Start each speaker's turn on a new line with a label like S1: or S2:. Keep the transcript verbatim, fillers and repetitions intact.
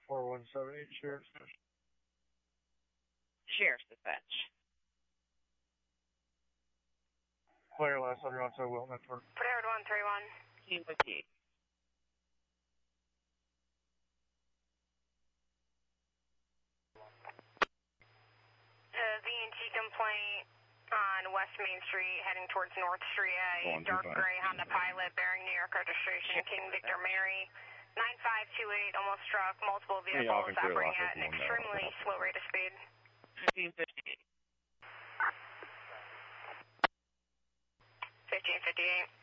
S1: four one seven eight, Sheriff's Dispatch.
S2: Sheriff's Dispatch.
S1: Player last under on to Wilton Network.
S3: Player one three one.
S2: Team with you.
S3: Uh, V and T complaint on West Main Street, heading towards North Street. A dark gray Honda Pilot bearing New York registration, King Victor Mary. nine five two eight, almost struck multiple vehicles,
S4: yeah,
S3: operating at an extremely slow rate of speed.
S2: fifteen fifty-eight.
S3: fifteen fifty-eight.